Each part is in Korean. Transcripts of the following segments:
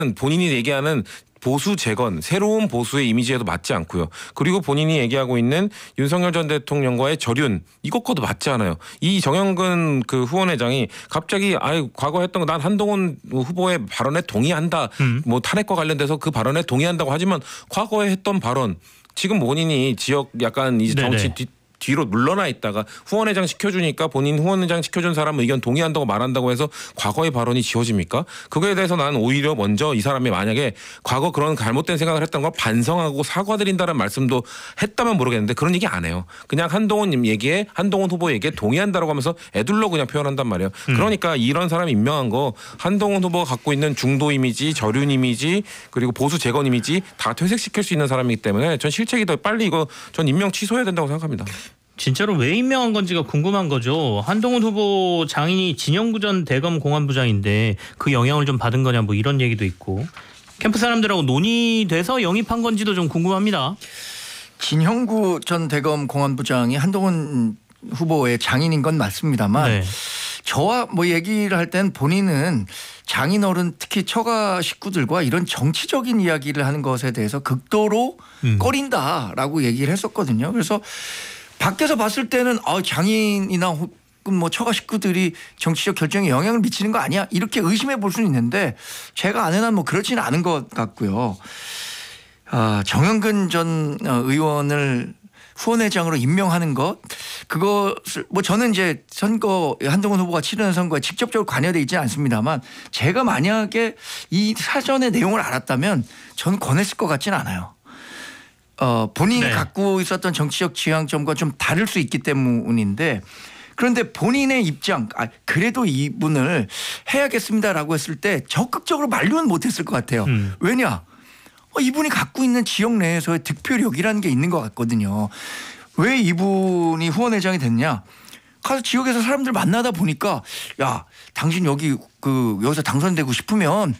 본인이 얘기하는 보수 재건, 새로운 보수의 이미지에도 맞지 않고요. 그리고 본인이 얘기하고 있는 윤석열 전 대통령과의 절윤, 이것과도 맞지 않아요. 이 정영근 그 후원회장이 갑자기 과거 했던 거 난 한동훈 후보의 발언에 동의한다. 뭐 탄핵과 관련돼서 그 발언에 동의한다고 하지만 과거에 했던 발언, 지금 본인이 지역 약간 이제 정치 뒤로 물러나 있다가 후원회장 시켜주니까 본인 후원회장 시켜준 사람 의견 동의한다고 말한다고 해서 과거의 발언이 지워집니까? 그거에 대해서 나는 오히려 먼저 이 사람이 만약에 과거 그런 잘못된 생각을 했던 걸 반성하고 사과드린다는 말씀도 했다면 모르겠는데 그런 얘기 안 해요. 그냥 한동훈 얘기에 한동훈 후보 얘기에 동의한다라고 하면서 애둘러 그냥 표현한단 말이에요. 그러니까 이런 사람이 임명한 거 한동훈 후보가 갖고 있는 중도 이미지, 절윤 이미지 그리고 보수 재건 이미지 다 퇴색시킬 수 있는 사람이기 때문에 전 실책이 더 빨리 이거 전 임명 취소해야 된다고 생각합니다. 진짜로 왜 임명한 건지가 궁금한 거죠. 한동훈 후보 장인이 진영구 전 대검 공안부장인데 그 영향을 좀 받은 거냐 뭐 이런 얘기도 있고 캠프 사람들하고 논의돼서 영입한 건지도 좀 궁금합니다. 진형구 전 대검 공안부장이 한동훈 후보의 장인인 건 맞습니다만 저와 뭐 얘기를 할 땐 본인은 장인어른 특히 처가 식구들과 이런 정치적인 이야기를 하는 것에 대해서 극도로 꺼린다라고 얘기를 했었거든요. 그래서 밖에서 봤을 때는 장인이나 혹은 뭐 처가 식구들이 정치적 결정에 영향을 미치는 거 아니야? 이렇게 의심해 볼 수는 있는데 제가 아는 한 뭐 그렇지는 않은 것 같고요. 정영근 전 의원을 후원회장으로 임명하는 것 그것을 뭐 저는 이제 선거 한동훈 후보가 치르는 선거에 직접적으로 관여돼 있지는 않습니다만 제가 만약에 이 사전의 내용을 알았다면 저는 권했을 것 같지는 않아요. 본인이 갖고 있었던 정치적 지향점과 좀 다를 수 있기 때문인데 그런데 본인의 입장 그래도 이분을 해야겠습니다라고 했을 때 적극적으로 만류는 못했을 것 같아요. 왜냐? 이분이 갖고 있는 지역 내에서의 득표력이라는 게 있는 것 같거든요. 왜 이분이 후원회장이 됐냐? 가서 지역에서 사람들 만나다 보니까 야 당신 여기서 당선되고 싶으면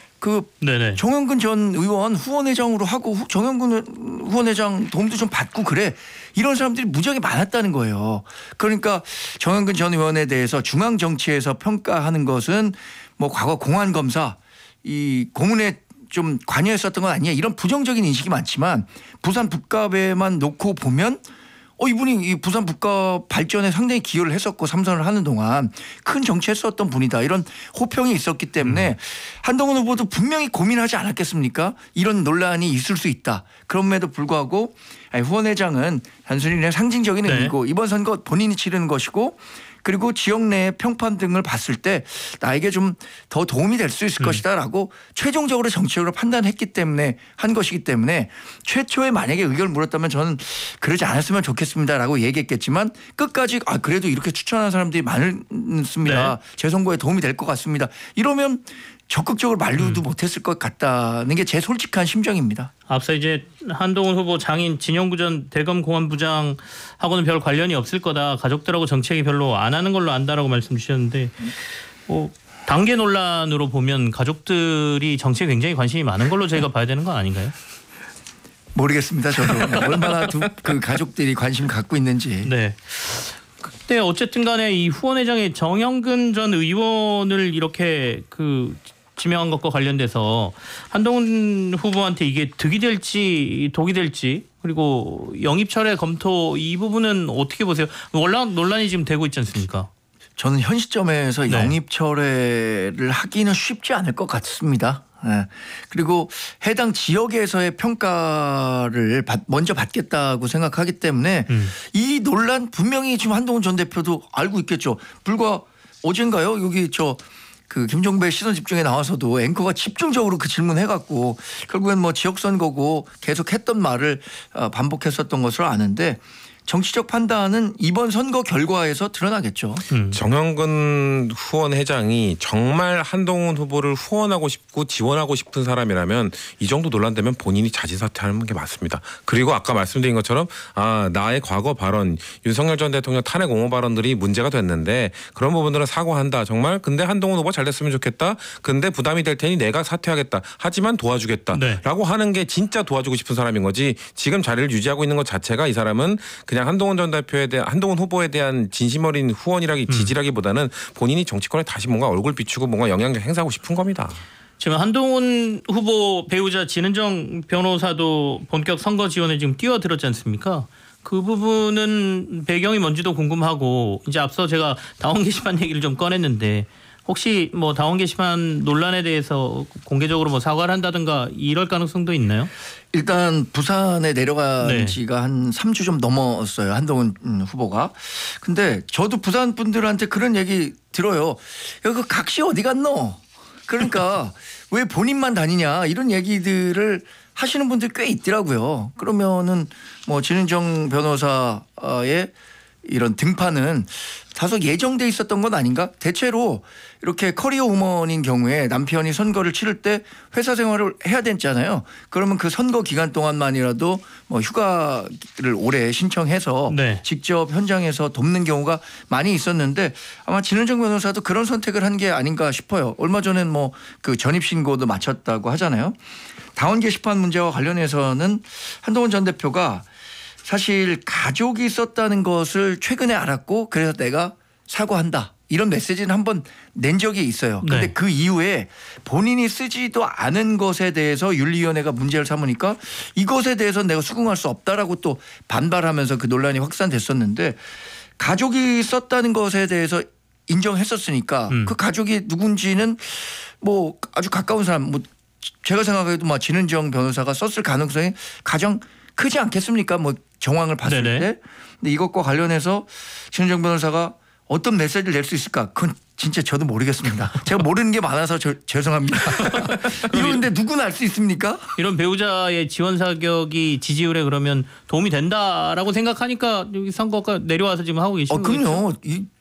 정영근 전 의원 후원회장으로 하고 정영근 후원회장 도움도 좀 받고 그래. 이런 사람들이 무지하게 많았다는 거예요. 그러니까 정영근 전 의원에 대해서 중앙정치에서 평가하는 것은 뭐 과거 공안검사 이 고문에 좀 관여했었던 건 아니냐 이런 부정적인 인식이 많지만 부산 북갑에만 놓고 보면 이분이 이 부산 북갑 발전에 상당히 기여를 했었고 삼선을 하는 동안 큰 정치했었던 분이다. 이런 호평이 있었기 때문에 한동훈 후보도 분명히 고민하지 않았겠습니까? 이런 논란이 있을 수 있다. 그럼에도 불구하고 후원회장은 단순히 그냥 상징적인 의미고 이번 선거 본인이 치르는 것이고 그리고 지역 내의 평판 등을 봤을 때 나에게 좀 더 도움이 될 수 있을 것이다라고 최종적으로 정치적으로 판단했기 때문에 한 것이기 때문에 최초에 만약에 의견을 물었다면 저는 그러지 않았으면 좋겠습니다라고 얘기했겠지만 끝까지 그래도 이렇게 추천하는 사람들이 많습니다. 제 선거에 도움이 될 것 같습니다. 이러면 적극적으로 만류도 못했을 것 같다는 게 제 솔직한 심정입니다. 앞서 이제 한동훈 후보 장인 진영구 전 대검 공안부장하고는 별 관련이 없을 거다. 가족들하고 정치 얘기 별로 안 하는 걸로 안다라고 말씀 주셨는데 단계 논란으로 보면 가족들이 정치에 굉장히 관심이 많은 걸로 저희가 봐야 되는 건 아닌가요? 모르겠습니다. 저도 얼마나 그 가족들이 관심 갖고 있는지. 네. 그때 어쨌든 간에 이 후원회장의 정영근 전 의원을 이렇게 지명한 것과 관련돼서 한동훈 후보한테 이게 득이 될지 독이 될지 그리고 영입 철회 검토 이 부분은 어떻게 보세요? 워낙 논란이 지금 되고 있지 않습니까? 저는 현 시점에서 영입 철회를 하기는 쉽지 않을 것 같습니다. 그리고 해당 지역에서의 평가를 먼저 받겠다고 생각하기 때문에 이 논란 분명히 지금 한동훈 전 대표도 알고 있겠죠. 불과 어젠가요? 여기 김종배 시선 집중에 나와서도 앵커가 집중적으로 그 질문해갖고 결국엔 뭐 지역선거고 계속 했던 말을 반복했었던 것으로 아는데 정치적 판단은 이번 선거 결과에서 드러나겠죠. 정영근 후원회장이 정말 한동훈 후보를 후원하고 싶고 지원하고 싶은 사람이라면 이 정도 논란되면 본인이 자진사퇴하는 게 맞습니다. 그리고 아까 말씀드린 것처럼 나의 과거 발언 윤석열 전 대통령 탄핵 옹호 발언들이 문제가 됐는데 그런 부분들은 사과한다. 정말 근데 한동훈 후보 잘 됐으면 좋겠다. 근데 부담이 될 테니 내가 사퇴하겠다. 하지만 도와주겠다. 라고 하는 게 진짜 도와주고 싶은 사람인 거지 지금 자리를 유지하고 있는 것 자체가 이 사람은 그냥 한동훈 전 대표에 대한 한동훈 후보에 대한 진심 어린 후원이라기 지지라기보다는 본인이 정치권에 다시 뭔가 얼굴 비추고 뭔가 영향력 행사하고 싶은 겁니다. 지금 한동훈 후보 배우자 진은정 변호사도 본격 선거 지원에 지금 뛰어들었지 않습니까? 그 부분은 배경이 뭔지도 궁금하고 이제 앞서 제가 당원 게시판 얘기를 좀 꺼냈는데 혹시 뭐 당원 게시판 논란에 대해서 공개적으로 뭐 사과를 한다든가 이럴 가능성도 있나요? 일단 부산에 내려간 네. 지가 한 3주 좀 넘었어요. 한동훈 후보가. 근데 저도 부산 분들한테 그런 얘기 들어요. 야, 그 각시 어디 갔노? 그러니까 왜 본인만 다니냐 이런 얘기들을 하시는 분들 꽤 있더라고요. 그러면은 뭐 진은정 변호사의 이런 등판은 다소 예정돼 있었던 건 아닌가? 대체로 이렇게 커리어 우먼인 경우에 남편이 선거를 치를 때 회사 생활을 해야 됐잖아요. 그러면 그 선거 기간 동안만이라도 뭐 휴가를 오래 신청해서 네. 직접 현장에서 돕는 경우가 많이 있었는데 아마 진은정 변호사도 그런 선택을 한 게 아닌가 싶어요. 얼마 전엔 뭐 그 전입신고도 마쳤다고 하잖아요. 당원 게시판 문제와 관련해서는 한동훈 전 대표가 사실 가족이 썼다는 것을 최근에 알았고 그래서 내가 사과한다. 이런 메시지는 한번 낸 적이 있어요. 그런데 네. 그 이후에 본인이 쓰지도 않은 것에 대해서 윤리위원회가 문제를 삼으니까 이것에 대해서 내가 수긍할 수 없다라고 또 반발하면서 그 논란이 확산됐었는데 가족이 썼다는 것에 대해서 인정했었으니까 그 가족이 누군지는 뭐 아주 가까운 사람 뭐 제가 생각해도 뭐 진은정 변호사가 썼을 가능성이 가장 크지 않겠습니까? 뭐 정황을 봤을 네네. 때. 근데 이것과 관련해서 진은정 변호사가 어떤 메시지를 낼 수 있을까? 그건 진짜 저도 모르겠습니다. 제가 모르는 게 많아서 죄송합니다. 이거 근데 누구나 알 수 있습니까? 이런 배우자의 지원 사격이 지지율에 그러면 도움이 된다라고 생각하니까 여기 선거가 내려와서 지금 하고 계시는 거죠? 그럼요.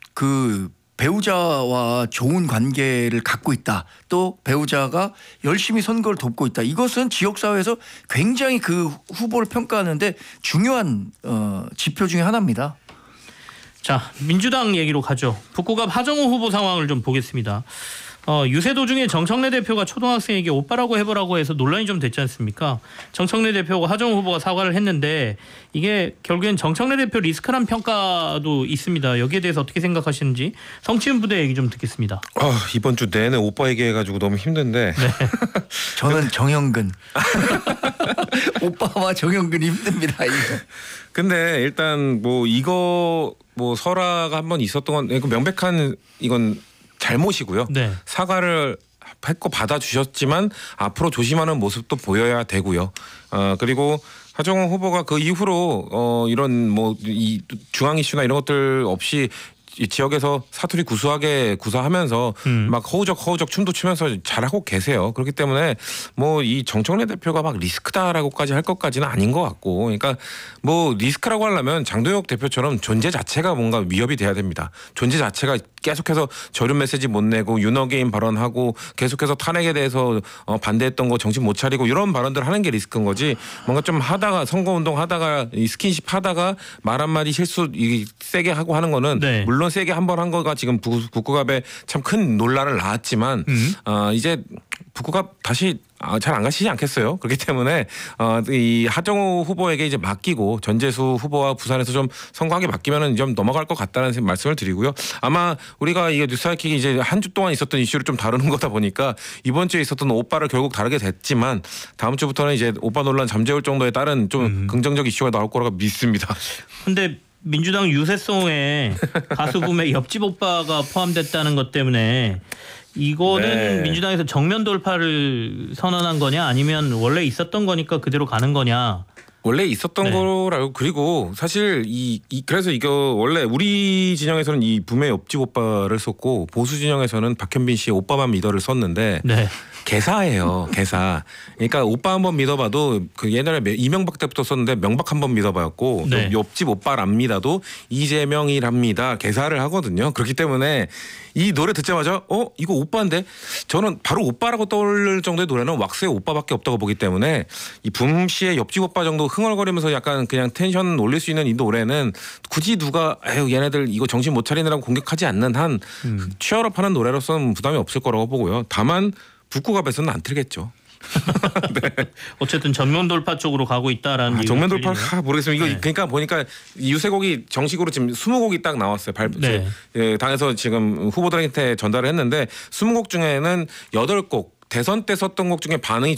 그 배우자와 좋은 관계를 갖고 있다. 또 배우자가 열심히 선거를 돕고 있다. 이것은 지역사회에서 굉장히 그 후보를 평가하는데 중요한 지표 중에 하나입니다. 자, 민주당 얘기로 가죠. 북구갑 하정우 후보 상황을 좀 보겠습니다. 유세 도중에 정청래 대표가 초등학생에게 오빠라고 해보라고 해서 논란이 좀 됐지 않습니까? 정청래 대표가 하정우 후보가 사과를 했는데 이게 결국엔 정청래 대표 리스크란 평가도 있습니다. 여기에 대해서 어떻게 생각하시는지 성취은 부대 얘기 좀 듣겠습니다. 이번 주 내내 오빠 얘기해가지고 너무 힘든데. 저는 정영근. 오빠와 정영근이 힘듭니다. 이거. 근데 일단 뭐 이거 뭐 설화가 한번 있었던 건 명백한 이건 잘못이고요. 네. 사과를 했고 받아주셨지만 앞으로 조심하는 모습도 보여야 되고요. 그리고 하정우 후보가 그 이후로 이런 뭐 이 중앙 이슈나 이런 것들 없이 이 지역에서 사투리 구수하게 구사하면서 막 허우적 춤도 추면서 잘하고 계세요. 그렇기 때문에 뭐 이 정청래 대표가 막 리스크다라고까지 할 것까지는 아닌 것 같고, 그러니까 뭐 리스크라고 하려면 장도혁 대표처럼 존재 자체가 뭔가 위협이 돼야 됩니다. 존재 자체가 계속해서 저륜 메시지 못 내고 윤어게임 발언하고 계속해서 탄핵에 대해서 반대했던 거 정신 못 차리고 이런 발언들 하는 게 리스크인 거지. 뭔가 좀 하다가 선거운동 하다가 이 스킨십 하다가 말 한마디 실수 세게 하고 하는 거는 네. 물론 세게 한 번 한 거가 지금 북구갑에 참 큰 논란을 낳았지만 이제 북구갑 다시 잘 안 가시지 않겠어요. 그렇기 때문에 이 하정우 후보에게 이제 맡기고 전재수 후보와 부산에서 좀 성공하게 맡기면은 좀 넘어갈 것 같다는 말씀을 드리고요. 아마 우리가 이게 뉴스하이킥이 이제 한 주 동안 있었던 이슈를 좀 다루는 거다 보니까 이번 주에 있었던 오빠를 결국 다루게 됐지만 다음 주부터는 이제 오빠 논란 잠재울 정도에 따른 좀 긍정적 이슈가 나올 거라고 믿습니다. 근데 민주당 유세송에 가수붐의 옆집 오빠가 포함됐다는 것 때문에 이거는 네. 민주당에서 정면 돌파를 선언한 거냐 아니면 원래 있었던 거니까 그대로 가는 거냐. 원래 있었던 네. 거라고. 그리고 사실 그래서 이거 원래 우리 진영에서는 이 붐의 옆집 오빠를 썼고 보수 진영에서는 박현빈 씨의 오빠만 믿어를 썼는데 네. 개사예요. 개사. 그러니까 오빠 한번 믿어봐도 그 옛날에 이명박 때부터 썼는데 명박 한번 믿어봐였고 네. 옆집 오빠랍니다도 이재명이랍니다. 개사를 하거든요. 그렇기 때문에 이 노래 듣자마자 이거 오빠인데 저는 바로 오빠라고 떠오를 정도의 노래는 왁스의 오빠밖에 없다고 보기 때문에 이 붐 씨의 옆집 오빠 정도 흥얼거리면서 약간 그냥 텐션 올릴 수 있는 이 노래는 굳이 누가 얘네들 이거 정신 못 차리느라고 공격하지 않는 한 취업하는 노래로서는 부담이 없을 거라고 보고요. 다만 북구갑에서는 안 틀겠죠. 네. 어쨌든 전면 돌파 쪽으로 가고 있다라는 정면 돌파 들리네요. 모르겠습니다. 이거 네. 그러니까 보니까 유세곡이 정식으로 지금 20곡이 딱 나왔어요. 네. 당에서 지금 후보들한테 전달을 했는데 20곡 중에는 8곡 대선 때 썼던 곡 중에 반응이